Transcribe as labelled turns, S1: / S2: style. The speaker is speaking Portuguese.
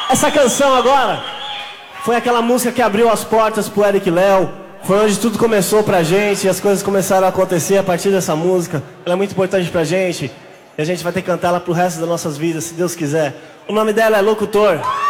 S1: Essa canção agora foi aquela música que abriu as portas pro Eric Léo. Foi onde tudo começou pra gente e as coisas começaram a acontecer a partir dessa música. Ela é muito importante pra gente e a gente vai ter que cantar ela pro resto das nossas vidas, se Deus quiser. O nome dela é Locutor.